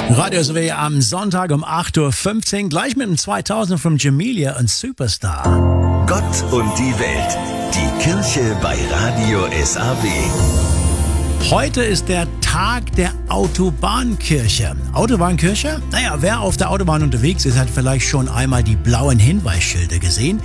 Radio SW am Sonntag um 8:15 Uhr, gleich mit dem 2000 von Jamelia und Superstar. Gott und die Welt. Die Kirche bei Radio SAW. Heute ist der Tag der Autobahnkirche. Autobahnkirche? Naja, wer auf der Autobahn unterwegs ist, hat vielleicht schon einmal die blauen Hinweisschilder gesehen.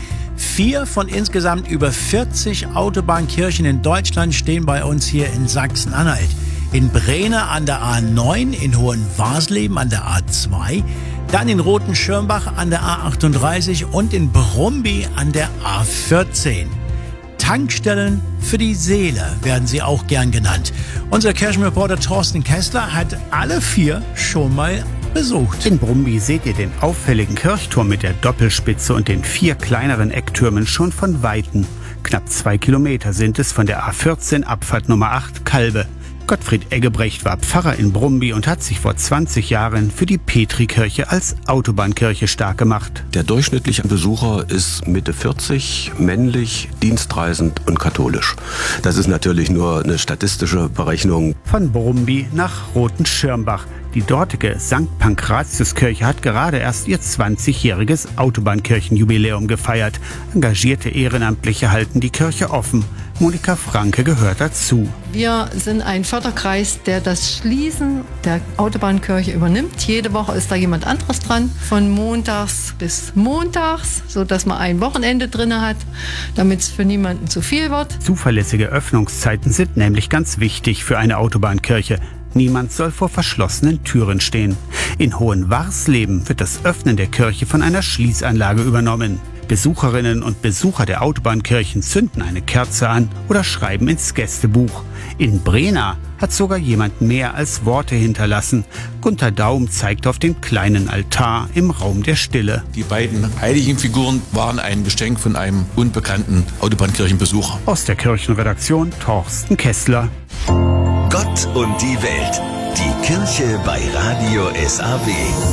4 von insgesamt über 40 Autobahnkirchen in Deutschland stehen bei uns hier in Sachsen-Anhalt. In Brehna an der A9, in Hohenwarsleben an der A2, dann in Rothenschirmbach an der A38 und in Brumby an der A14. Tankstellen für die Seele werden sie auch gern genannt. Unser Kirchenreporter Thorsten Kessler hat alle 4 schon mal besucht. In Brumby seht ihr den auffälligen Kirchturm mit der Doppelspitze und den 4 kleineren Ecktürmen schon von Weitem. Knapp 2 Kilometer sind es von der A14 Abfahrt Nummer 8 Kalbe. Gottfried Eggebrecht war Pfarrer in Brumby und hat sich vor 20 Jahren für die Petrikirche als Autobahnkirche stark gemacht. Der durchschnittliche Besucher ist Mitte 40, männlich, dienstreisend und katholisch. Das ist natürlich nur eine statistische Berechnung. Von Brumby nach Rothenschirmbach. Die dortige St. Pankratiuskirche hat gerade erst ihr 20-jähriges Autobahnkirchenjubiläum gefeiert. Engagierte Ehrenamtliche halten die Kirche offen. Monika Franke gehört dazu. Wir sind ein Förderkreis, der das Schließen der Autobahnkirche übernimmt. Jede Woche ist da jemand anderes dran, von montags bis montags, sodass man ein Wochenende drin hat, damit es für niemanden zu viel wird. Zuverlässige Öffnungszeiten sind nämlich ganz wichtig für eine Autobahnkirche. Niemand soll vor verschlossenen Türen stehen. In Hohenwarsleben wird das Öffnen der Kirche von einer Schließanlage übernommen. Besucherinnen und Besucher der Autobahnkirchen zünden eine Kerze an oder schreiben ins Gästebuch. In Brehna hat sogar jemand mehr als Worte hinterlassen. Gunter Daum zeigt auf den kleinen Altar im Raum der Stille. Die beiden heiligen Figuren waren ein Geschenk von einem unbekannten Autobahnkirchenbesucher. Aus der Kirchenredaktion Thorsten Kessler. Gott und die Welt. Die Kirche bei Radio SAW.